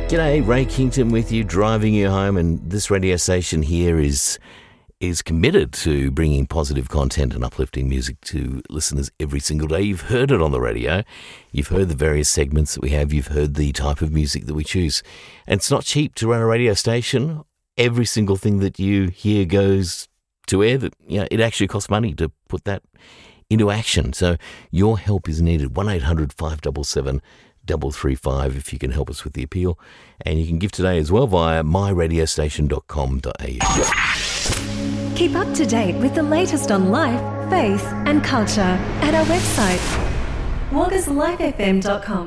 G'day, Ray Kington with you, driving you home, and this radio station here is committed to bringing positive content and uplifting music to listeners every single day. You've heard it on the radio. You've heard the various segments that we have. You've heard the type of music that we choose. And it's not cheap to run a radio station. Every single thing that you hear goes to air. That, you know, it actually costs money to put that into action. So your help is needed. 1-800-577-335 if you can help us with the appeal. And you can give today as well via myradiostation.com.au. Keep up to date with the latest on life, faith and culture at our website, waggaslifefm.com.